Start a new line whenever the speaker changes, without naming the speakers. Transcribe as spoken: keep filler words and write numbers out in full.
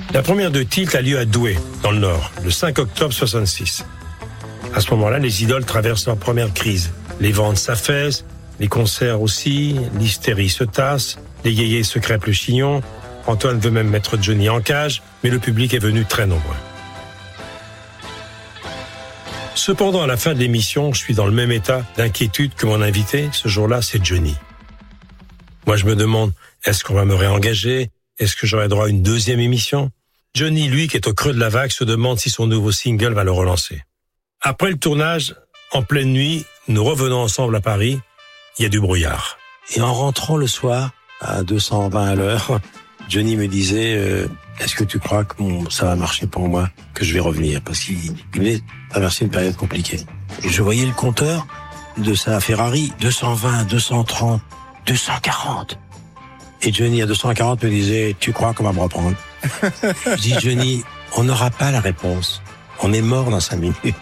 La première de Tilt a lieu à Douai, dans le Nord, le cinq octobre soixante-six. À ce moment-là, les idoles traversent leur première crise. Les ventes s'affaissent, les concerts aussi, l'hystérie se tasse, les yéyés se crêpent le chignon. Antoine veut même mettre Johnny en cage, mais le public est venu très nombreux. Cependant, à la fin de l'émission, je suis dans le même état d'inquiétude que mon invité. Ce jour-là, c'est Johnny. Moi, je me demande, est-ce qu'on va me réengager? Est-ce que j'aurai droit à une deuxième émission? Johnny, lui, qui est au creux de la vague, se demande si son nouveau single va le relancer. Après le tournage, en pleine nuit, nous revenons ensemble à Paris. Il y a du brouillard. Et en rentrant le soir, à deux cent vingt à l'heure, Johnny me disait euh, « Est-ce que tu crois que bon, ça va marcher pour moi, que je vais revenir ?» Parce qu'il venait traverser une période compliquée. Et je voyais le compteur de sa Ferrari, deux cent vingt, deux cent trente, deux cent quarante. Et Johnny, à deux cent quarante, me disait « Tu crois qu'on va me reprendre ?» Je dis « Johnny, on n'aura pas la réponse. On est mort dans cinq minutes. »